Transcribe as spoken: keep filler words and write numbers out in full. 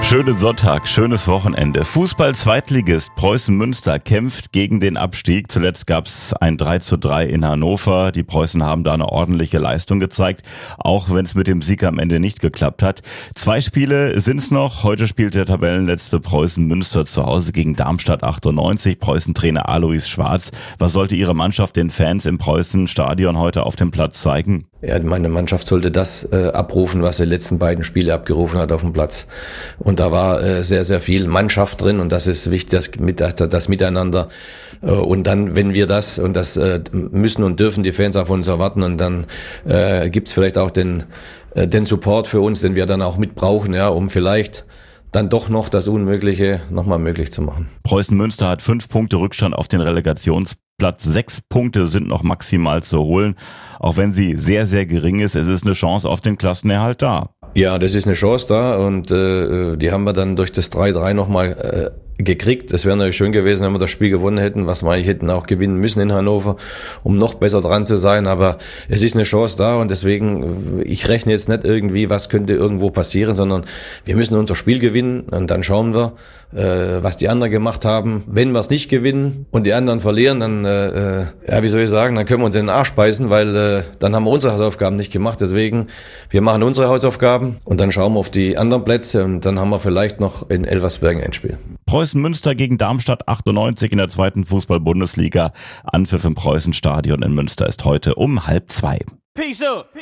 Schönen Sonntag, schönes Wochenende. Fußball-Zweitligist Preußen Münster kämpft gegen den Abstieg. Zuletzt gab's ein drei zu drei in Hannover. Die Preußen haben da eine ordentliche Leistung gezeigt, auch wenn es mit dem Sieg am Ende nicht geklappt hat. Zwei Spiele sind's noch. Heute spielt der Tabellenletzte Preußen Münster zu Hause gegen Darmstadt achtundneunzig. Preußen-Trainer Alois Schwarz. Was sollte Ihre Mannschaft den Fans im Preußen-Stadion heute auf dem Platz zeigen? Ja, meine Mannschaft sollte das äh, abrufen, was sie die letzten beiden Spiele abgerufen hat auf dem Platz. Und da war äh, sehr, sehr viel Mannschaft drin und das ist wichtig, das, mit, das, das Miteinander. Äh, und dann, wenn wir das, und das äh, müssen und dürfen die Fans auf uns erwarten, und dann äh, gibt's vielleicht auch den, äh, den Support für uns, den wir dann auch mit brauchen, ja, um vielleicht dann doch noch das Unmögliche nochmal möglich zu machen. Preußen Münster hat fünf Punkte Rückstand auf den Relegationsplatz. Sechs Punkte sind noch maximal zu holen. Auch wenn sie sehr, sehr gering ist, es ist eine Chance auf den Klassenerhalt da. Ja, das ist eine Chance da und äh, die haben wir dann durch das drei drei nochmal äh, gekriegt. Es wäre natürlich schön gewesen, wenn wir das Spiel gewonnen hätten, was wir eigentlich hätten auch gewinnen müssen in Hannover, um noch besser dran zu sein. Aber es ist eine Chance da und deswegen, ich rechne jetzt nicht irgendwie, was könnte irgendwo passieren, sondern wir müssen unser Spiel gewinnen und dann schauen wir, äh, was die anderen gemacht haben. Wenn wir es nicht gewinnen und die anderen verlieren, dann, äh, ja, wie soll ich sagen, dann können wir uns in den Arsch beißen, weil äh, dann haben wir unsere Hausaufgaben nicht gemacht. Deswegen, wir machen unsere Hausaufgaben und dann schauen wir auf die anderen Plätze und dann haben wir vielleicht noch in Elversberg ein Endspiel. Preußen Münster gegen Darmstadt achtundneunzig in der zweiten Fußball-Bundesliga. Anpfiff im Preußen-Stadion in Münster ist heute um halb zwei. Peace out.